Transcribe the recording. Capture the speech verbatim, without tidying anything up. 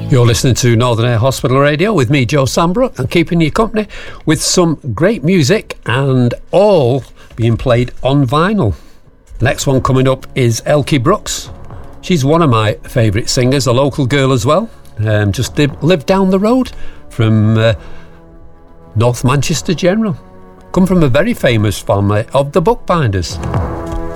You're listening to Northern Air Hospital Radio with me, Joe Sambrook, and keeping you company with some great music and all being played on vinyl. Next one coming up is Elkie Brooks. She's one of my favourite singers, a local girl as well. Um, just live, lived down the road from uh, North Manchester General. Come from a very famous family of the Bookbinders.